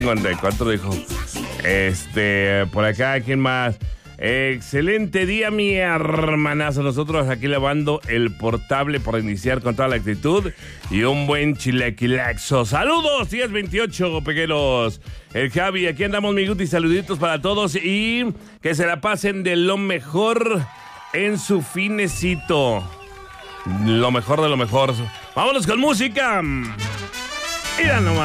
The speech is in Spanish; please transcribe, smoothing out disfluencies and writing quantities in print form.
54 dijo. Por acá, ¿quién más? Excelente día, mi hermanazo. Nosotros aquí lavando el portable por iniciar con toda la actitud y un buen chilequilaxo. ¡Saludos! 10:28, pequeños. El Javi, aquí andamos, mi Guti. Saluditos para todos y que se la pasen de lo mejor en su finecito. Lo mejor de lo mejor. ¡Vámonos con música! Mira nomás.